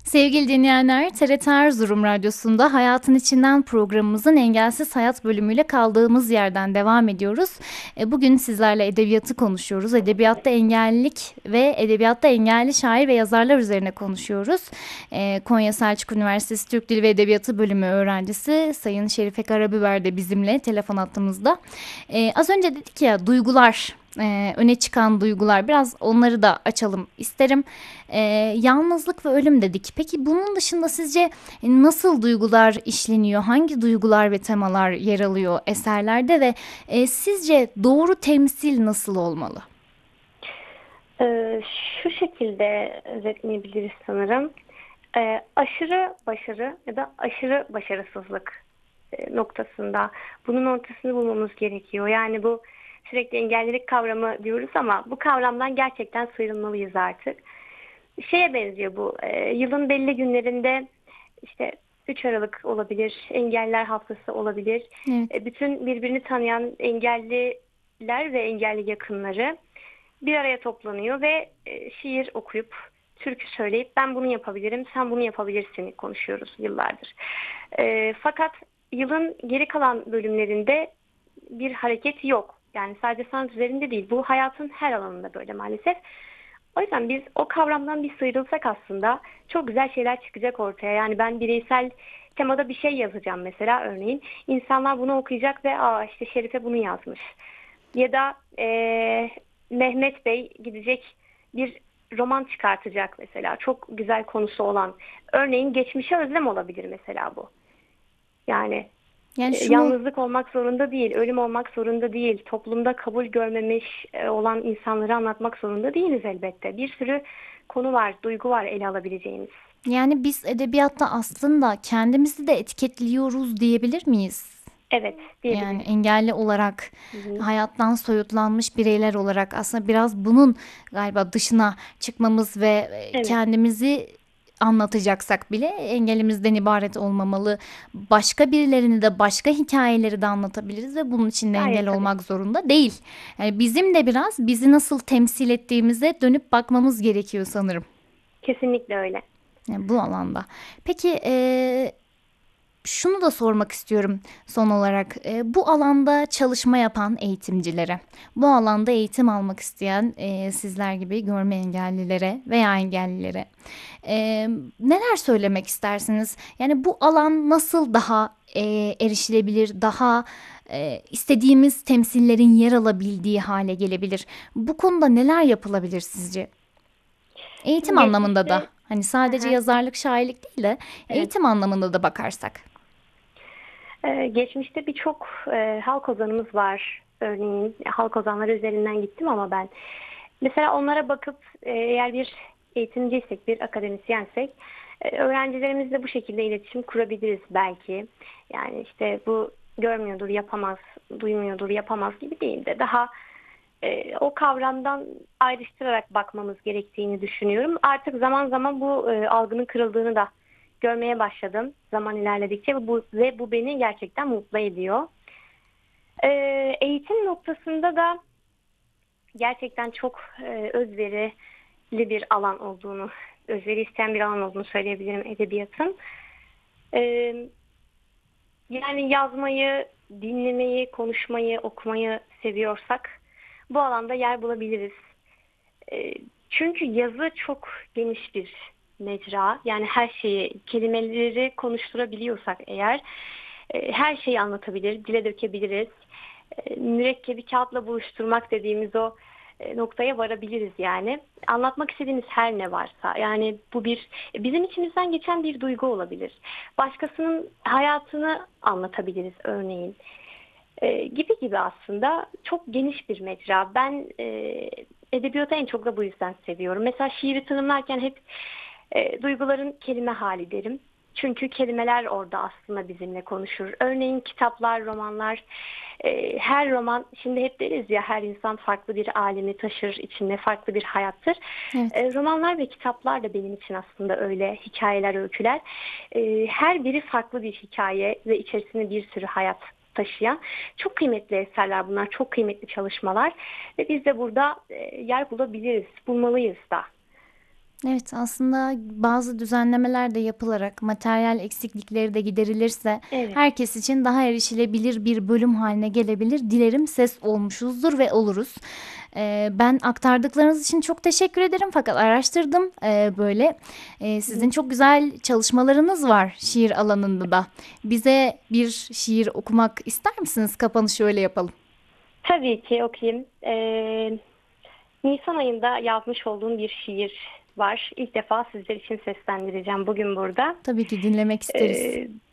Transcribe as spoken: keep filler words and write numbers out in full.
Sevgili dinleyenler, T R T Erzurum Radyosu'nda Hayatın İçinden programımızın Engelsiz Hayat bölümüyle kaldığımız yerden devam ediyoruz. E, Bugün sizlerle edebiyatı konuşuyoruz. Edebiyatta engellilik ve edebiyatta engelli şair ve yazarlar üzerine konuşuyoruz. E, Konya Selçuk Üniversitesi Türk Dili ve Edebiyatı bölümü öğrencisi Sayın Şerife Karabiber de bizimle telefon hattımızda. E, az önce dedik ya, duygular, e, öne çıkan duygular, biraz onları da açalım isterim. Ee, yalnızlık ve ölüm dedik. Peki bunun dışında sizce nasıl duygular işleniyor? Hangi duygular ve temalar yer alıyor eserlerde ve e, sizce doğru temsil nasıl olmalı? Ee, şu şekilde özetleyebiliriz sanırım. Ee, aşırı başarı ya da aşırı başarısızlık e, noktasında bunun ortasını bulmamız gerekiyor. Yani bu sürekli engellilik kavramı diyoruz ama bu kavramdan gerçekten sıyrılmalıyız artık. Şeye benziyor bu. e, yılın belli günlerinde işte üç Aralık olabilir, Engelliler Haftası olabilir. Evet. E, bütün birbirini tanıyan engelliler ve engelli yakınları bir araya toplanıyor ve e, şiir okuyup, türkü söyleyip ben bunu yapabilirim, sen bunu yapabilirsin konuşuyoruz yıllardır. E, fakat yılın geri kalan bölümlerinde bir hareket yok. Yani sadece sanat üzerinde değil, bu hayatın her alanında böyle maalesef. O yüzden biz o kavramdan bir sıyrılsak aslında çok güzel şeyler çıkacak ortaya. Yani ben bireysel temada bir şey yazacağım mesela örneğin. İnsanlar bunu okuyacak ve aa işte Şerife bunu yazmış. Ya da eee, Mehmet Bey gidecek bir roman çıkartacak mesela. Çok güzel konusu olan. Örneğin geçmişe özlem olabilir mesela bu. Yani Yani e, şunu yalnızlık olmak zorunda değil, ölüm olmak zorunda değil, toplumda kabul görmemiş e, olan insanları anlatmak zorunda değiliz elbette. Bir sürü konu var, duygu var ele alabileceğimiz. yani biz edebiyatta aslında kendimizi de etiketliyoruz diyebilir miyiz? Evet, Yani diyebiliriz. engelli olarak, Hı hı. hayattan soyutlanmış bireyler olarak aslında biraz bunun galiba dışına çıkmamız ve e, Evet, kendimizi anlatacaksak bile engelimizden ibaret olmamalı. Başka birilerini de, başka hikayeleri de anlatabiliriz ve bunun için de engel gayet tabii. olmak zorunda değil. Yani bizim de biraz bizi nasıl temsil ettiğimize dönüp bakmamız gerekiyor sanırım. Kesinlikle öyle. Yani bu alanda. Peki, e, şunu da sormak istiyorum son olarak. E, bu alanda çalışma yapan eğitimcilere, bu alanda eğitim almak isteyen e, sizler gibi görme engellilere veya engellilere e, neler söylemek istersiniz? Yani bu alan nasıl daha e, erişilebilir, daha e, istediğimiz temsillerin yer alabildiği hale gelebilir? Bu konuda neler yapılabilir sizce? Eğitim Şimdi anlamında da, geçmişte, hani hı sadece hı, yazarlık, şairlik değil de evet. eğitim anlamında da bakarsak. Ee, geçmişte birçok e, halk ozanımız var. Örneğin halk ozanları üzerinden gittim ama ben. Mesela onlara bakıp e, eğer bir eğitimciysek, bir akademisyensek e, öğrencilerimizle bu şekilde iletişim kurabiliriz belki. Yani işte bu görmüyordur, yapamaz, duymuyordur, yapamaz gibi değil de daha e, o kavramdan ayrıştırarak bakmamız gerektiğini düşünüyorum. Artık zaman zaman bu e, algının kırıldığını da görmeye başladım zaman ilerledikçe ve bu, ve bu beni gerçekten mutlu ediyor. E, eğitim noktasında da gerçekten çok e, özverili bir alan olduğunu, özveri isteyen bir alan olduğunu söyleyebilirim edebiyatın. E, Yani yazmayı, dinlemeyi, konuşmayı, okumayı seviyorsak bu alanda yer bulabiliriz. E, Çünkü yazı çok geniş bir mecra. Yani her şeyi, kelimeleri konuşturabiliyorsak eğer e, her şeyi anlatabilir, dile dökebiliriz. E, mürekkebi kağıtla buluşturmak dediğimiz o e, noktaya varabiliriz yani. Anlatmak istediğimiz her ne varsa. Yani bu bir bizim içimizden geçen bir duygu olabilir. Başkasının hayatını anlatabiliriz örneğin. E, gibi gibi aslında çok geniş bir mecra. Ben e, edebiyatı en çok da bu yüzden seviyorum. Mesela şiiri tanımlarken hep e, duyguların kelime hali derim. Çünkü kelimeler orada aslında bizimle konuşur. Örneğin kitaplar, romanlar, e, her roman, şimdi hep deriz ya her insan farklı bir alemi taşır, içinde farklı bir hayattır. Evet. E, romanlar ve kitaplar da benim için aslında öyle hikayeler, öyküler. E, her biri farklı bir hikaye ve içerisinde bir sürü hayat taşıyan çok kıymetli eserler bunlar, çok kıymetli çalışmalar ve biz de burada e, yer bulabiliriz, bulmalıyız da. Evet, aslında bazı düzenlemeler de yapılarak materyal eksiklikleri de giderilirse Evet. herkes için daha erişilebilir bir bölüm haline gelebilir. Dilerim ses olmuşuzdur ve oluruz. Ee, ben aktardıklarınız için çok teşekkür ederim. Fakat araştırdım ee, böyle. Ee, sizin çok güzel çalışmalarınız var şiir alanında da. Bize bir şiir okumak ister misiniz? Kapanışı öyle yapalım. Tabii ki okuyayım. Ee, Nisan ayında yazmış olduğum bir şiir var. İlk defa sizler için seslendireceğim bugün burada. Tabii ki dinlemek Ee, isteriz.